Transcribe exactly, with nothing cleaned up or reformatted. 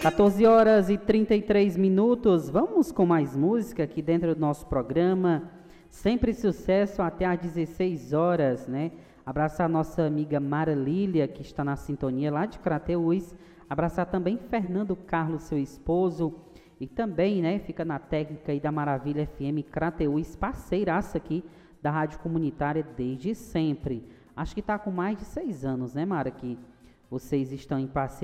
quatorze horas e trinta e três minutos, vamos com mais música aqui dentro do nosso programa, sempre sucesso até às dezesseis horas, né? Abraçar a nossa amiga Mara Lília, que está na sintonia lá de Crateús, abraçar também Fernando Carlos, seu esposo, e também, né, fica na técnica aí da Maravilha F M Crateús, parceiraça aqui da Rádio Comunitária desde sempre. Acho que está com mais de seis anos, né, Mara, que vocês estão em parceria.